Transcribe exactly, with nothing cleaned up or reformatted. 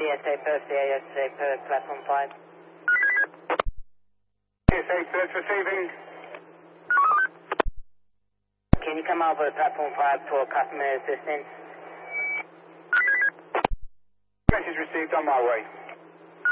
S A per, C A S A per, platform five. C S A search receiving. Can you come over to platform five for customer assistance? Message received, on my way.